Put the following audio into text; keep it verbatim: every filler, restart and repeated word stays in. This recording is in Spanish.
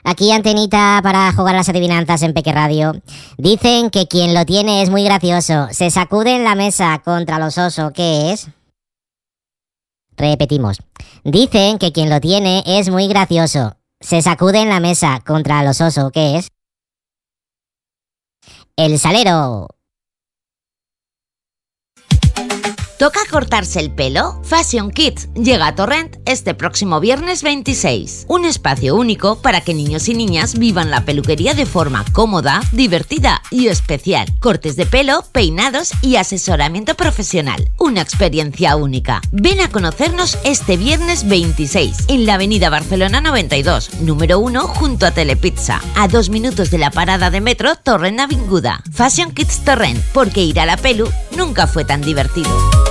Aquí Antenita para jugar a las adivinanzas en Peque Radio. Dicen que quien lo tiene es muy gracioso. Se sacude en la mesa contra los osos. ¿Qué es? Repetimos. Dicen que quien lo tiene es muy gracioso. Se sacude en la mesa contra los osos. ¿Qué es? El salero. ¿Toca cortarse el pelo? Fashion Kids llega a Torrent este próximo viernes veintiséis. Un espacio único para que niños y niñas vivan la peluquería de forma cómoda, divertida y especial. Cortes de pelo, peinados y asesoramiento profesional. Una experiencia única. Ven a conocernos este viernes veintiséis en la avenida Barcelona noventa y dos, número uno, junto a Telepizza. A dos minutos de la parada de metro Torrent Avinguda. Fashion Kids Torrent, porque ir a la pelu nunca fue tan divertido.